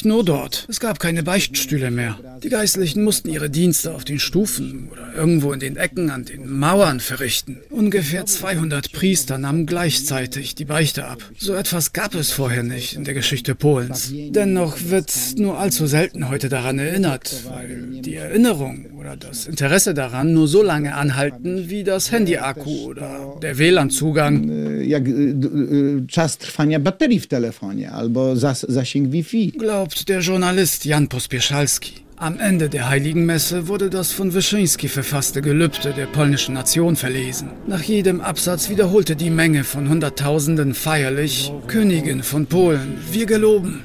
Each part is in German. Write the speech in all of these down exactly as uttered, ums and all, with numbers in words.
nicht nur dort. Es gab keine Beichtstühle mehr. Die Geistlichen mussten ihre Dienste auf den Stufen oder irgendwo in den Ecken an den Mauern verrichten. Ungefähr zweihundert Priester nahmen gleichzeitig die Beichte ab. So etwas gab es vorher nicht in der Geschichte Polens. Dennoch wird nur allzu selten heute daran erinnert, weil die Erinnerung oder das Interesse daran nur so lange anhalten wie das Handy-Akku oder der W L A N-Zugang. Jak czas trwania baterii w telefonie albo zas zasięg Wi-Fi. Glaubt der Journalist Jan Pospieszalski. Am Ende der Heiligen Messe wurde das von Wyszyński verfasste Gelübde der polnischen Nation verlesen. Nach jedem Absatz wiederholte die Menge von Hunderttausenden feierlich: Königin von Polen, wir geloben.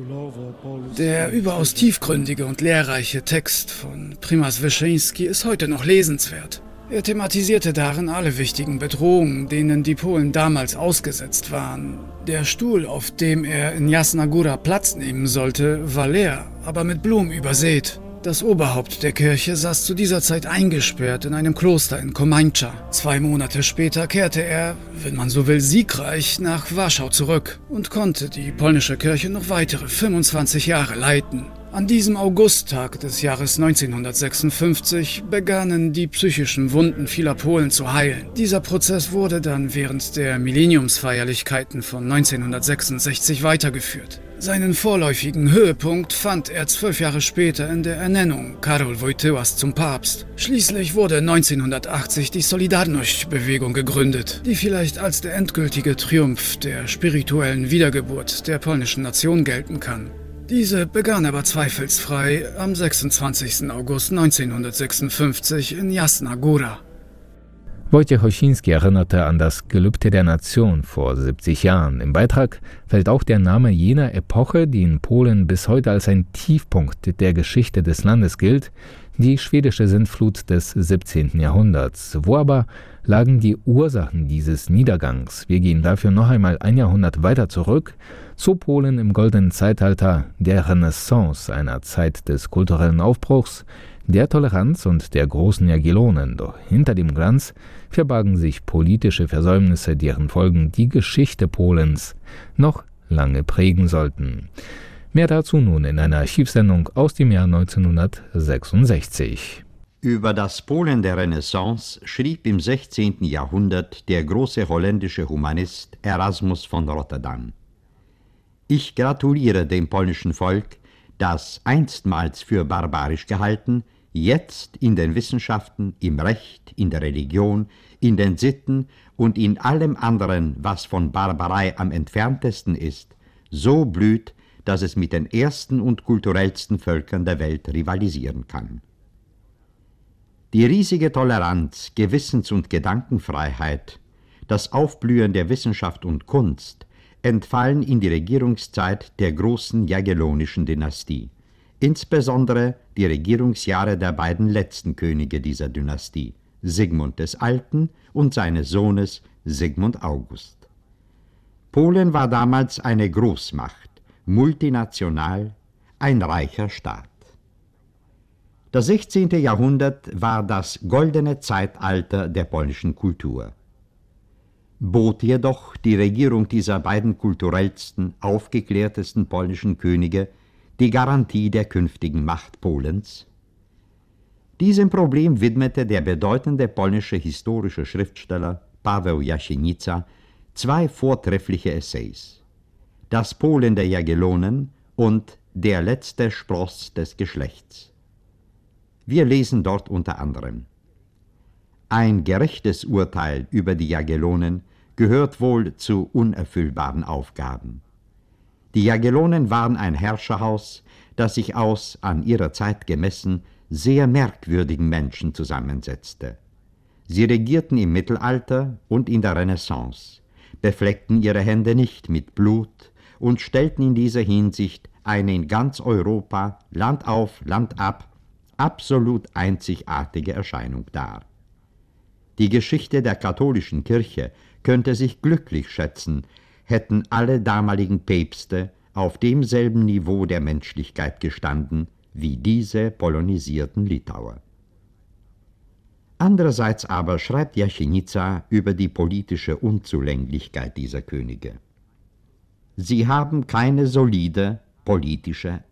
Der überaus tiefgründige und lehrreiche Text von Prymas Wyszyński ist heute noch lesenswert. Er thematisierte darin alle wichtigen Bedrohungen, denen die Polen damals ausgesetzt waren. Der Stuhl, auf dem er in Jasna Góra Platz nehmen sollte, war leer, aber mit Blumen übersät. Das Oberhaupt der Kirche saß zu dieser Zeit eingesperrt in einem Kloster in Komańcza. Zwei Monate später kehrte er, wenn man so will, siegreich nach Warschau zurück und konnte die polnische Kirche noch weitere fünfundzwanzig Jahre leiten. An diesem Augusttag des Jahres neunzehnhundertsechsundfünfzig begannen die psychischen Wunden vieler Polen zu heilen. Dieser Prozess wurde dann während der Millenniumsfeierlichkeiten von neunzehnhundertsechsundsechzig weitergeführt. Seinen vorläufigen Höhepunkt fand er zwölf Jahre später in der Ernennung Karol Wojtyłas zum Papst. Schließlich wurde neunzehnhundertachtzig die Solidarność-Bewegung gegründet, die vielleicht als der endgültige Triumph der spirituellen Wiedergeburt der polnischen Nation gelten kann. Diese begann aber zweifelsfrei am sechsundzwanzigsten August neunzehnhundertsechsundfünfzig in Jasna Góra. Wojciech Osiński erinnerte an das Gelübde der Nation vor siebzig Jahren. Im Beitrag fällt auch der Name jener Epoche, die in Polen bis heute als ein Tiefpunkt der Geschichte des Landes gilt, die schwedische Sintflut des siebzehnten Jahrhunderts. Wo aber lagen die Ursachen dieses Niedergangs? Wir gehen dafür noch einmal ein Jahrhundert weiter zurück, zu Polen im goldenen Zeitalter der Renaissance, einer Zeit des kulturellen Aufbruchs, der Toleranz und der großen Jagiellonen. Doch hinter dem Glanz verbargen sich politische Versäumnisse, deren Folgen die Geschichte Polens noch lange prägen sollten. Mehr dazu nun in einer Archivsendung aus dem Jahr neunzehnhundertsechsundsechzig. Über das Polen der Renaissance schrieb im sechzehnten Jahrhundert der große holländische Humanist Erasmus von Rotterdam. Ich gratuliere dem polnischen Volk, das einstmals für barbarisch gehalten, jetzt in den Wissenschaften, im Recht, in der Religion, in den Sitten und in allem anderen, was von Barbarei am entferntesten ist, so blüht, dass es mit den ersten und kulturellsten Völkern der Welt rivalisieren kann. Die riesige Toleranz, Gewissens- und Gedankenfreiheit, das Aufblühen der Wissenschaft und Kunst entfallen in die Regierungszeit der großen Jagellonischen Dynastie, insbesondere die Regierungsjahre der beiden letzten Könige dieser Dynastie, Sigmund des Alten und seines Sohnes Sigmund August. Polen war damals eine Großmacht, multinational, ein reicher Staat. Das sechzehnte Jahrhundert war das goldene Zeitalter der polnischen Kultur. Bot jedoch die Regierung dieser beiden kulturellsten, aufgeklärtesten polnischen Könige die Garantie der künftigen Macht Polens? Diesem Problem widmete der bedeutende polnische historische Schriftsteller Paweł Jasienica zwei vortreffliche Essays: Das Polen der Jagiellonen und Der letzte Spross des Geschlechts. Wir lesen dort unter anderem: Ein gerechtes Urteil über die Jagiellonen gehört wohl zu unerfüllbaren Aufgaben. Die Jagiellonen waren ein Herrscherhaus, das sich aus, an ihrer Zeit gemessen, sehr merkwürdigen Menschen zusammensetzte. Sie regierten im Mittelalter und in der Renaissance, befleckten ihre Hände nicht mit Blut und stellten in dieser Hinsicht eine in ganz Europa, Land auf, Land ab, absolut einzigartige Erscheinung dar. Die Geschichte der katholischen Kirche könnte sich glücklich schätzen, hätten alle damaligen Päpste auf demselben Niveau der Menschlichkeit gestanden wie diese polonisierten Litauer. Andererseits aber schreibt Jasienica über die politische Unzulänglichkeit dieser Könige. Sie haben keine solide politische